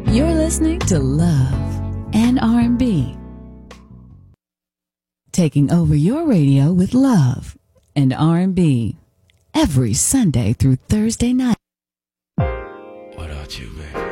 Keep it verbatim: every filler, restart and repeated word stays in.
You're listening to Love and R and B. Taking over your radio with love and R and B every Sunday through Thursday night. What about you, baby?